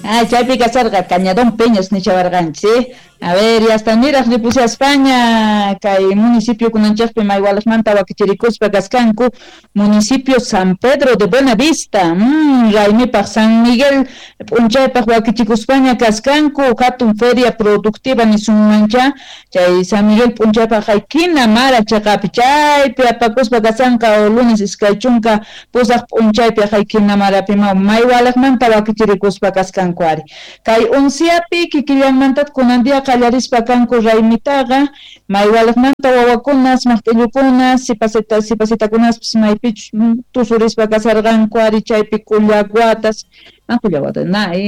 Ah, chaypi kasarqa Cañadón Peños ni chavarganchi. A ver, ya está, mira, repuse a España, kay municipio kunanchakpi maywalasmanta wakichirikuspa kaskanku, municipio San Pedro de Buenavista, raymipaq San Miguel p'unchaypaq wakichikuspaña kaskanku, hatun feria productiva nisunmancha, chay San Miguel p'unchaypaq haykina mara chaqapi, chaypi apakuspa kasanka o lunes iskay chunka pusaq p'unchaypi haykina marapi maywalasmanta wakichirikuspa kaskanku ari. Kay unciapi kikillanmantat kunandia qallarispa kanku raymitaqa maywalasmanta wawakunas maqt'illukunas sipasitakunaspis maypich tusurispa kasarqanku ari chaypi kullawatas kullawatas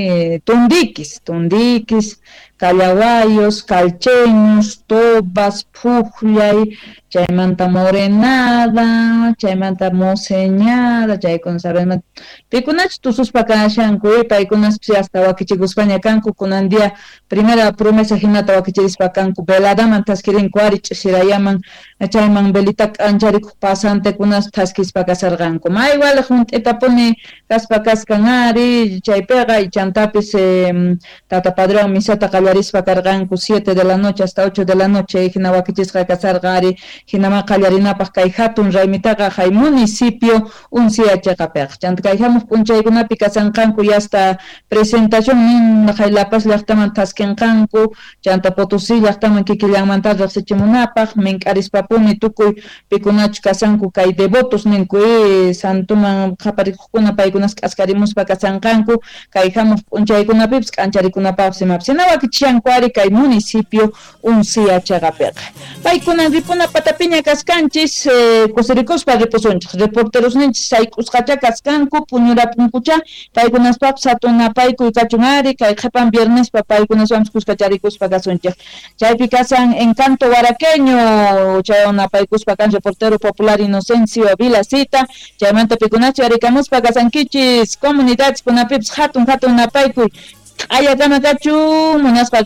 tundikis kallawayos calcheños tobas pukllay chaymanta morenada chaymanta moseñada chaykuna sabes pikunachu tususpa kashanku paykunaspis hasta wakichikuspaña kanku kunandia primera promesa hinata wakichirispa kanku veladaman taskirinku ari ch'isirayaman chayman velita k'ancharikuq pasantekunas taskispa kasarqanku maywalas hunt'itapuni kaspa kaskan ari chaypiqa ichantapis tata padrón misata qallarispa karqanku 7 de la noche hasta 8 de la noche hina wakichisqa kasarqa ari hinama qallarinapaq kay hatun raymitaqa hay municipio Uncia chaqapiqa chanta kay hamuq p'unchaykunapi kasanqanku y hasta presentación nin hay La Paz llaqtaman taskinqanku chanta Potosí llaqtaman kikillanmanta riqsichimunapaq mink'arispapuni tukuy pikunachu kasanku kay devotos ninku santuman qaparikuqkuna paykunas k'askarimuspa kasanqanku kay hamuq p'unchaykunapipis k'ancharikunapapas imapis hina wakichishanku ari kay municipio Uncia chaqapiqa paykuna ripuna patapiña kaskanchis kusirikuspa ripusunchik reporterosninchis sayk'usqacha kaskanku puñurapunkucha paykunaspapas hatunapaykuy kachun ari kay qhipan viernespa paykunaspapas kuskacharikuspa kasunchik chaypi kasan Encanto Guaraqueño chaynapaykuspa kan reportero popular Inocencio Vilacita chaymanta pikunachu arikamuspa kasankichis comunidades kunapipis hatun napaykuy ayakana kachu munasqa